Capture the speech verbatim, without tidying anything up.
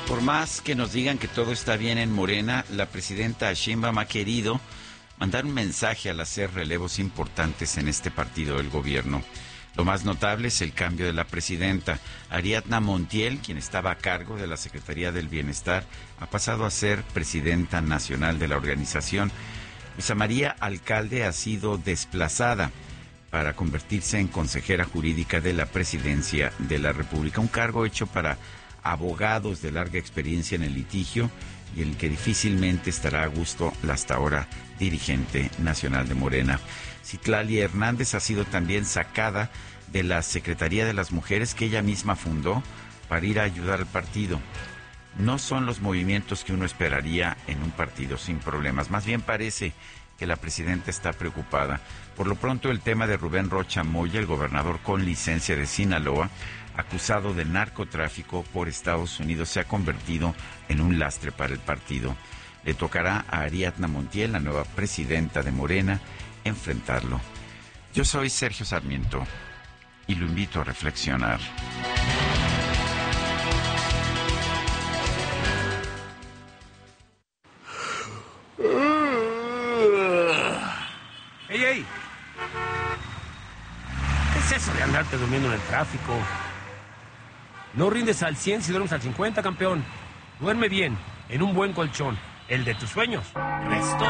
Por más que nos digan que todo está bien en Morena, la presidenta Sheinbaum ha querido mandar un mensaje al hacer relevos importantes en este partido del gobierno. Lo más notable es el cambio de la presidenta. Ariadna Montiel, quien estaba a cargo de la Secretaría del Bienestar, ha pasado a ser presidenta nacional de la organización. Luisa María Alcalde ha sido desplazada para convertirse en consejera jurídica de la Presidencia de la República, un cargo hecho para abogados de larga experiencia en el litigio y en el que difícilmente estará a gusto la hasta ahora dirigente nacional de Morena. Citlali Hernández ha sido también sacada de la Secretaría de las Mujeres que ella misma fundó para ir a ayudar al partido. No son los movimientos que uno esperaría en un partido sin problemas. Más bien parece que la presidenta está preocupada. Por lo pronto, el tema de Rubén Rocha Moya, el gobernador con licencia de Sinaloa, acusado de narcotráfico por Estados Unidos, se ha convertido en un lastre para el partido. Le tocará a Ariadna Montiel, la nueva presidenta de Morena, enfrentarlo. Yo soy Sergio Sarmiento y lo invito a reflexionar. ¡Ey, ey! ¿Qué es eso de andarte durmiendo en el tráfico? No rindes al cien si duermes al cincuenta, campeón. Duerme bien, en un buen colchón, el de tus sueños. Resto.